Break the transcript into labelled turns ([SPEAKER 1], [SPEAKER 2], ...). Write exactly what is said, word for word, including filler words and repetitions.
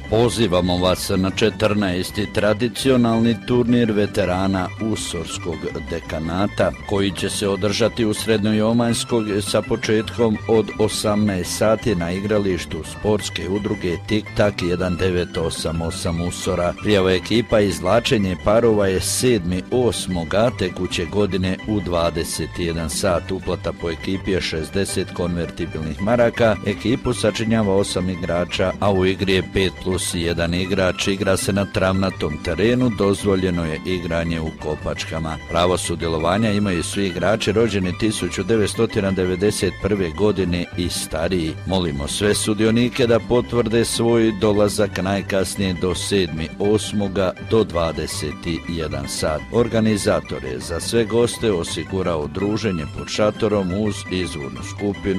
[SPEAKER 1] Pozivamo vas na četrnaesti tradicionalni turnir veterana Usorskog dekanata, koji će se održati u Srednjoj Omanjskog sa početkom od osamnaest sati na igralištu sportske udruge Tik-Tak jedan devet osam osam Usora. Prijava ekipa izvlačenje parova je sedmog osmog tekuće godine u dvadeset jedan sat. Uplata po ekipi je šezdeset konvertibilnih maraka. Ekipu sačinjava osam igrača, a u igri je pet plus jedan igrač. Igra se na travnatom terenu, dozvoljeno je igranje u kopačkama. Pravo sudjelovanja imaju svi igrači rođeni tisuću devetsto devedeset prve. godine i stariji. Molimo sve sudionike da potvrde svoj dolazak najkasnije do sedmog osmog do dvadeset jedan sat. Organizator je za sve goste osigurao druženje pod šatorom uz izvornu skupinu